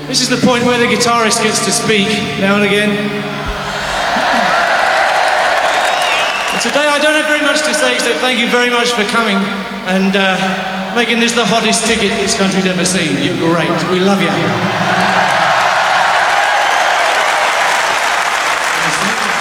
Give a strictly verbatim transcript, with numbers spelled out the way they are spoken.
This is the point where the guitarist gets to speak now and again. And today I don't have very much to say except thank you very much for coming and uh, making this the hottest ticket this country's ever seen. You're great. We love you.